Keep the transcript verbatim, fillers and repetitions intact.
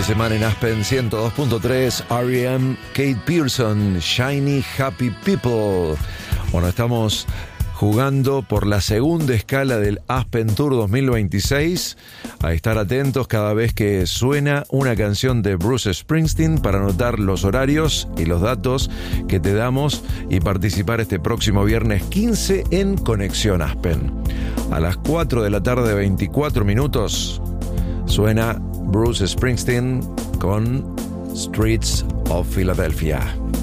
semana en Aspen ciento dos punto tres, R E M, Kate Pearson, Shiny Happy People. Bueno, estamos jugando por la segunda escala del Aspen Tour dos mil veintiséis. A estar atentos cada vez que suena una canción de Bruce Springsteen para anotar los horarios y los datos que te damos y participar este próximo viernes quince en Conexión Aspen. A las cuatro de la tarde, veinticuatro minutos, suena Bruce Springsteen con Streets of Philadelphia.